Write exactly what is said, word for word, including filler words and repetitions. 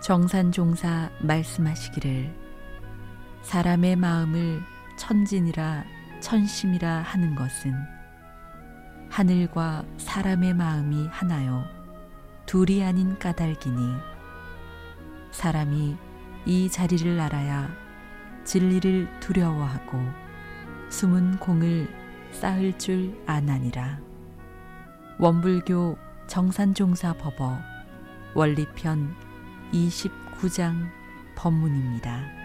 정산종사 말씀하시기를 사람의 마음을 천진이라 천심이라 하는 것은 하늘과 사람의 마음이 하나요 둘이 아닌 까닭이니 사람이 이 자리를 알아야 진리를 두려워하고 숨은 공을 쌓을 줄 아나니라. 원불교 정산종사 법어 원리편 이십구 장 법문입니다.